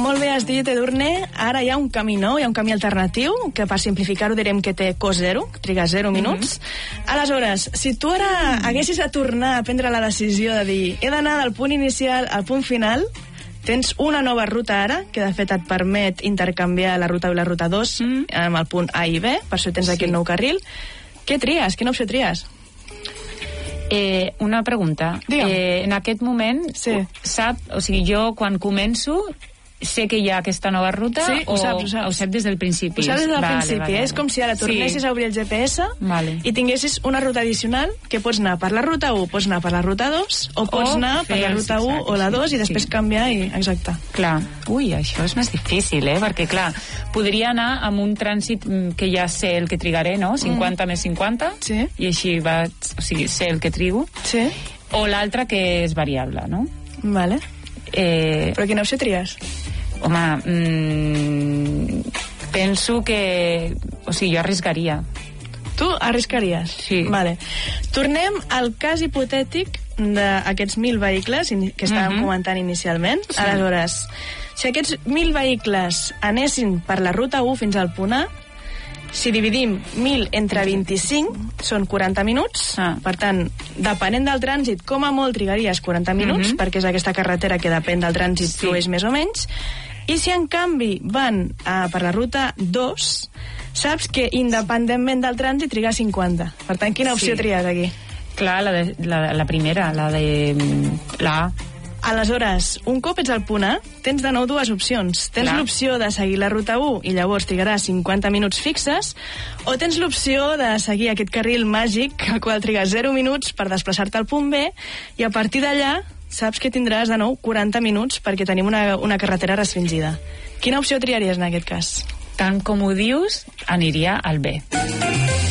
molt bé has dit, Edurne. Ara hi ha un camí nou, hi ha un camí alternatiu, que per simplificar-ho direm que té cost zero, triga 0 minuts. Aleshores, si tu ara haguessis de tornar a prendre la decisió de dir he d'anar del punt inicial al punt final, tens una nova ruta ara, que de fet et permet intercanviar la ruta 1 i la ruta 2 amb el punt A i B, per això tens aquí el nou carril. Què tries? Quina opció tries? Una pregunta. En aquest moment, jo quan començo sé que hi ha aquesta nova ruta ho saps. Ho saps des del principi? Ho saps des del principi. És com si ara tornessis a obrir el GPS i tinguessis una ruta addicional que pots anar per la ruta 1, pots anar per la ruta 2 o pots anar per la ruta 1 o la 2 i després canviar i... Exacte. Clar. Ui, això és més difícil, perquè clar, podria anar amb un trànsit que ja sé el que trigaré, no? 50 més 50 i així vaig, sé el que trigo. O l'altra que és variable, no? Vale. Però quina opció tries? Home, penso que... jo arriscaria. Tu arriscaries? Sí. Vale. Tornem al cas hipotètic d'aquests 1.000 vehicles que estàvem comentant inicialment. Aleshores, si aquests 1.000 vehicles anessin per la ruta 1 fins al punt A, si dividim 1.000 entre 25, són 40 minuts. Per tant, depenent del trànsit, com a molt trigaries 40 minuts, perquè és aquesta carretera que depèn del trànsit, flueix més o menys. I si, en canvi, van per la ruta 2, saps que, independentment del trànsit, triga 50. Per tant, quina opció tries aquí? Clar, la primera, la A. Aleshores, un cop ets al punt A, tens de nou dues opcions. Tens l'opció de seguir la ruta 1 i llavors trigaràs 50 minuts fixes, o tens l'opció de seguir aquest carril màgic, el qual triga 0 minuts per desplaçar-te al punt B, i a partir d'allà saps que tindràs de nou 40 minuts perquè tenim una carretera restringida. Quina opció triaries en aquest cas? Tant com ho dius, aniria al B.